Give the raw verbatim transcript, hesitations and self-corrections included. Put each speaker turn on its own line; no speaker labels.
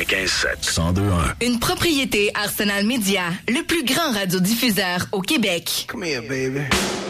quatre-vingt-quinze sept, cent deux un.
Une propriété Arsenal Média, le plus grand radiodiffuseur au Québec.
Come here, baby.